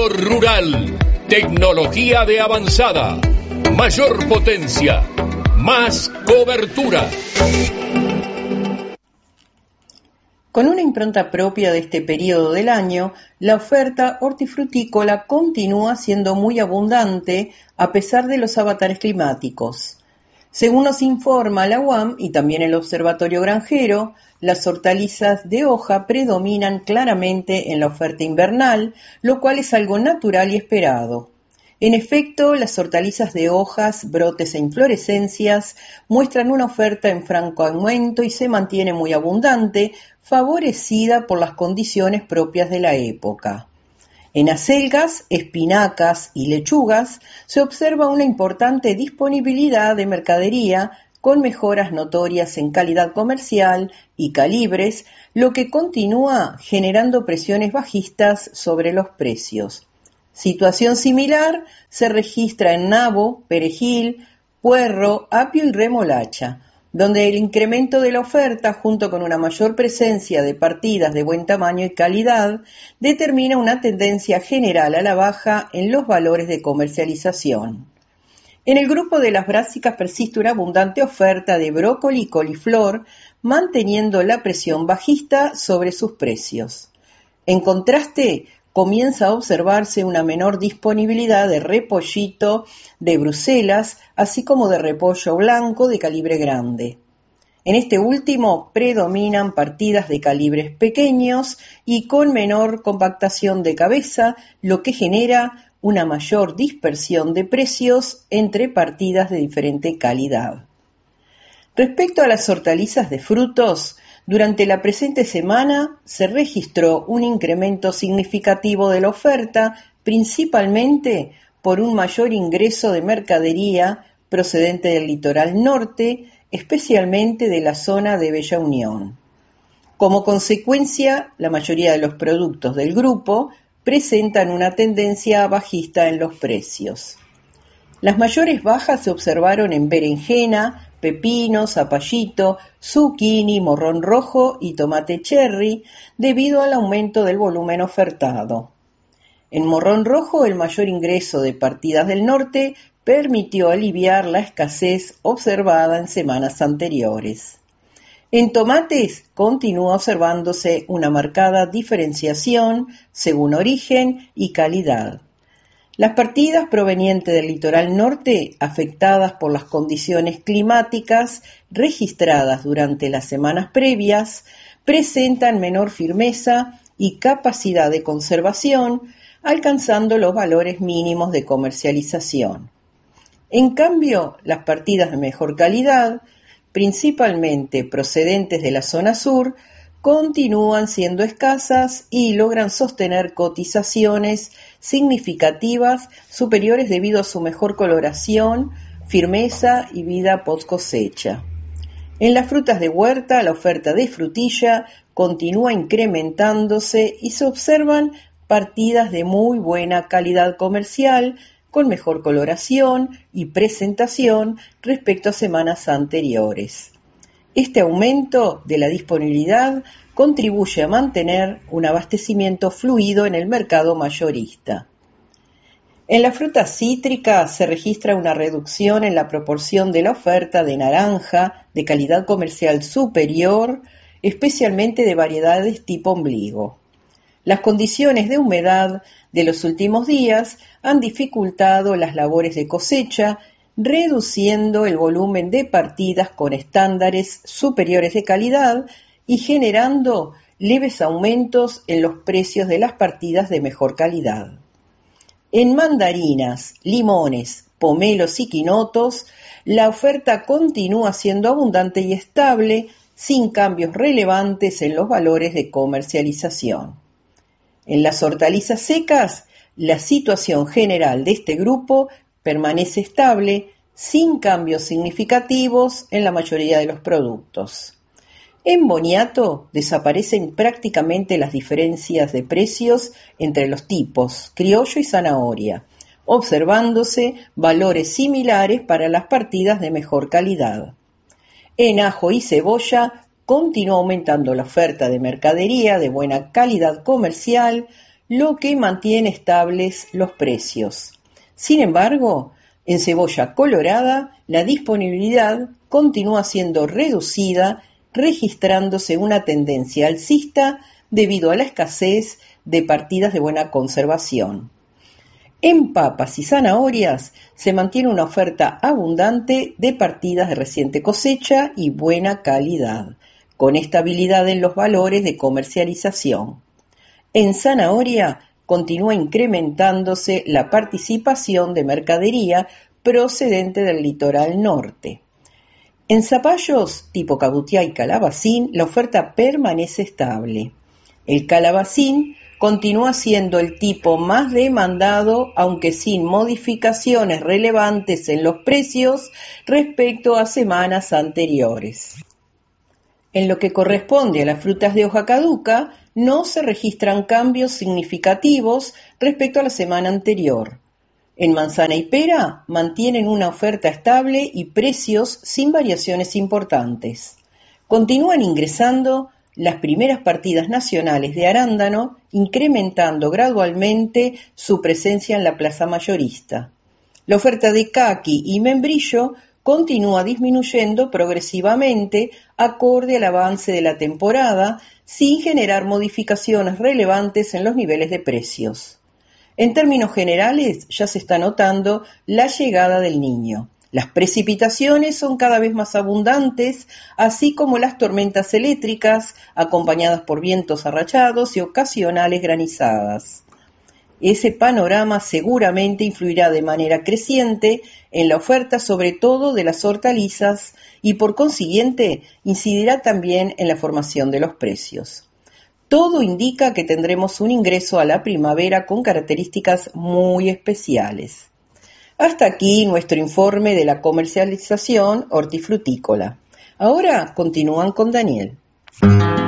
Sector rural. Tecnología de avanzada. Mayor potencia. Más cobertura. Con una impronta propia de este periodo del año, la oferta hortifrutícola continúa siendo muy abundante a pesar de los avatares climáticos. Según nos informa la UAM y también el Observatorio Granjero, las hortalizas de hoja predominan claramente en la oferta invernal, lo cual es algo natural y esperado. En efecto, las hortalizas de hojas, brotes e inflorescencias muestran una oferta en franco aumento y se mantiene muy abundante, favorecida por las condiciones propias de la época. En acelgas, espinacas y lechugas se observa una importante disponibilidad de mercadería con mejoras notorias en calidad comercial y calibres, lo que continúa generando presiones bajistas sobre los precios. Situación similar se registra en nabo, perejil, puerro, apio y remolacha, donde el incremento de la oferta, junto con una mayor presencia de partidas de buen tamaño y calidad, determina una tendencia general a la baja en los valores de comercialización. En el grupo de las brásicas persiste una abundante oferta de brócoli y coliflor, manteniendo la presión bajista sobre sus precios. En contraste, comienza a observarse una menor disponibilidad de repollito de Bruselas, así como de repollo blanco de calibre grande. En este último predominan partidas de calibres pequeños y con menor compactación de cabeza, lo que genera una mayor dispersión de precios entre partidas de diferente calidad. Respecto a las hortalizas de frutos, durante la presente semana se registró un incremento significativo de la oferta, principalmente por un mayor ingreso de mercadería procedente del litoral norte, especialmente de la zona de Bella Unión. Como consecuencia, la mayoría de los productos del grupo presentan una tendencia bajista en los precios. Las mayores bajas se observaron en berenjena, pepino, zapallito, zucchini, morrón rojo y tomate cherry, debido al aumento del volumen ofertado. En morrón rojo, el mayor ingreso de partidas del norte permitió aliviar la escasez observada en semanas anteriores. En tomates continúa observándose una marcada diferenciación según origen y calidad. Las partidas provenientes del litoral norte, afectadas por las condiciones climáticas registradas durante las semanas previas, presentan menor firmeza y capacidad de conservación, alcanzando los valores mínimos de comercialización. En cambio, las partidas de mejor calidad, principalmente procedentes de la zona sur, continúan siendo escasas y logran sostener cotizaciones significativas superiores debido a su mejor coloración, firmeza y vida post cosecha. En las frutas de huerta, la oferta de frutilla continúa incrementándose y se observan partidas de muy buena calidad comercial, con mejor coloración y presentación respecto a semanas anteriores. Este aumento de la disponibilidad contribuye a mantener un abastecimiento fluido en el mercado mayorista. En la fruta cítrica se registra una reducción en la proporción de la oferta de naranja de calidad comercial superior, especialmente de variedades tipo ombligo. Las condiciones de humedad de los últimos días han dificultado las labores de cosecha, reduciendo el volumen de partidas con estándares superiores de calidad y generando leves aumentos en los precios de las partidas de mejor calidad. En mandarinas, limones, pomelos y quinotos, la oferta continúa siendo abundante y estable, sin cambios relevantes en los valores de comercialización. En las hortalizas secas, la situación general de este grupo permanece estable, sin cambios significativos en la mayoría de los productos. En boniato desaparecen prácticamente las diferencias de precios entre los tipos criollo y zanahoria, observándose valores similares para las partidas de mejor calidad. En ajo y cebolla continúa aumentando la oferta de mercadería de buena calidad comercial, lo que mantiene estables los precios. Sin embargo, en cebolla colorada, la disponibilidad continúa siendo reducida, registrándose una tendencia alcista debido a la escasez de partidas de buena conservación. En papas y zanahorias se mantiene una oferta abundante de partidas de reciente cosecha y buena calidad, con estabilidad en los valores de comercialización. En zanahoria continúa incrementándose la participación de mercadería procedente del litoral norte. En zapallos tipo cabutiá y calabacín, la oferta permanece estable. El calabacín continúa siendo el tipo más demandado, aunque sin modificaciones relevantes en los precios respecto a semanas anteriores. En lo que corresponde a las frutas de hoja caduca, no se registran cambios significativos respecto a la semana anterior. En manzana y pera mantienen una oferta estable y precios sin variaciones importantes. Continúan ingresando las primeras partidas nacionales de arándano, incrementando gradualmente su presencia en la plaza mayorista. La oferta de caqui y membrillo continúa disminuyendo progresivamente acorde al avance de la temporada, sin generar modificaciones relevantes en los niveles de precios. En términos generales, ya se está notando la llegada del Niño. Las precipitaciones son cada vez más abundantes, así como las tormentas eléctricas, acompañadas por vientos arrachados y ocasionales granizadas. Ese panorama seguramente influirá de manera creciente en la oferta, sobre todo de las hortalizas, y por consiguiente incidirá también en la formación de los precios. Todo indica que tendremos un ingreso a la primavera con características muy especiales. Hasta aquí nuestro informe de la comercialización hortifrutícola. Ahora continúan con Daniel.